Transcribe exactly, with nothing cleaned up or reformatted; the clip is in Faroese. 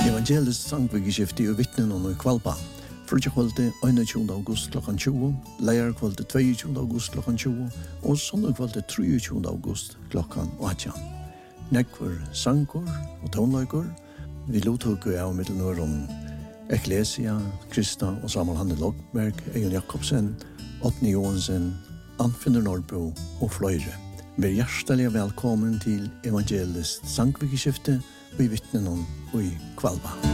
Evangelist sangvikeskifte og vittnen og i Kvalpa. Frutjakvalde einogtjúgunda august klokkan tjúgu, leierkvalde tveiogtjúgunda august klokkan tjúgu og sondagkvalde treogtjúgunda august klokkan átjan. Nekvar sangur og tónleikur vi lottoku av middelnørum Ecclesia, Krista og Samuel Hanne Logberg, Egon Jakobsen, Otni Johansen, Anfinder Nordbo og fløyre. Vær hjertelig velkommen til Evangelist sangvikeskifte og i vittnen og i Kvalpa.